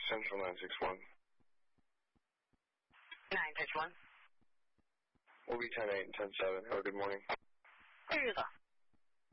Central 961. 961. We'll be 10-8 and 10-7. Have a good morning. There you go.